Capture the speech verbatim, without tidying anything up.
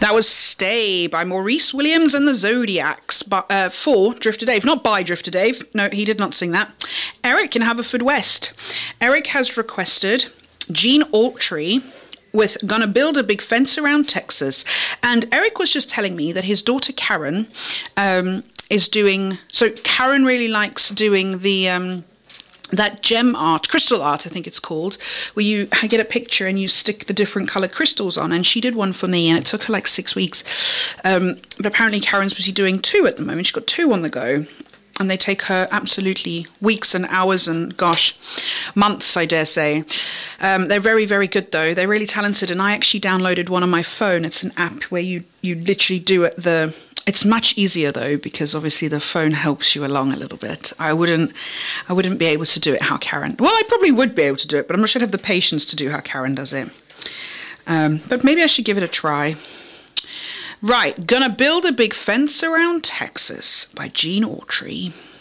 That was Stay by Maurice Williams and the Zodiacs, but, uh, for Drifter Dave, not by Drifter Dave. No, he did not sing that. Eric in Haverfordwest. Eric has requested Gene Autry with Gonna Build a Big Fence Around Texas. And Eric was just telling me that his daughter Karen um, is doing... So Karen really likes doing the... Um, that gem art, crystal art, I think it's called, where you get a picture and you stick the different colour crystals on. And she did one for me, and it took her like six weeks. Um, but apparently Karen's busy doing two at the moment. She's got two on the go. And they take her absolutely weeks and hours and, gosh, months, I dare say. Um, they're very, very good, though. They're really talented. And I actually downloaded one on my phone. It's an app where you, you literally do it the... It's much easier though, because obviously the phone helps you along a little bit. I wouldn't, I wouldn't be able to do it how Karen. Well, I probably would be able to do it, but I'm not sure I'd have the patience to do how Karen does it. Um, but maybe I should give it a try. Right, Gonna Build a Big Fence Around Texas by Gene Autry.